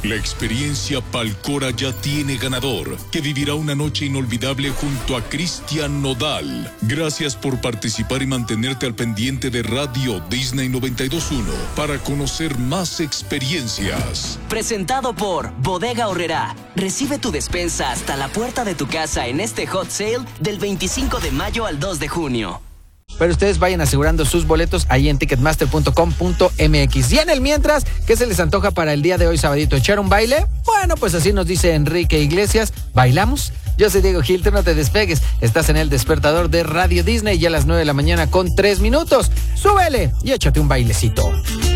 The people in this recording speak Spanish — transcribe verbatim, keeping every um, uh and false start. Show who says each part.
Speaker 1: La experiencia Palcora ya tiene ganador, que vivirá una noche inolvidable junto a Cristian Nodal. Gracias por participar y mantenerte al pendiente de Radio Disney noventa y dos punto uno para conocer más experiencias.
Speaker 2: Presentado por Bodega Aurrerá. Recibe tu despensa hasta la puerta de tu casa en este hot sale del veinticinco de mayo al dos de junio.
Speaker 3: Pero ustedes vayan asegurando sus boletos ahí en ticketmaster punto com punto m x. Y en el mientras, ¿qué se les antoja para el día de hoy, sabadito? ¿Echar un baile? Bueno, pues así nos dice Enrique Iglesias. ¿Bailamos? Yo soy Diego Gil, tú no te despegues. Estás en el despertador de Radio Disney ya a las nueve de la mañana con tres minutos. Súbele y échate un bailecito.